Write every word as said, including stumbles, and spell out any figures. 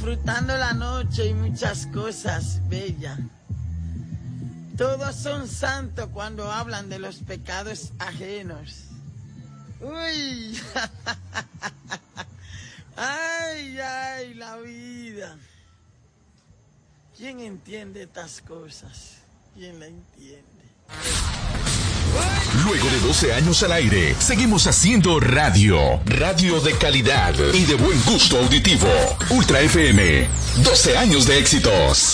disfrutando la noche y muchas cosas bellas. Todos son santos cuando hablan de los pecados ajenos. Uy, ay, ay, la vida. ¿Quién entiende estas cosas? ¿Quién la entiende? Luego de doce años al aire, seguimos haciendo radio. Radio de calidad y de buen gusto auditivo. Ultra F M, doce años de éxitos.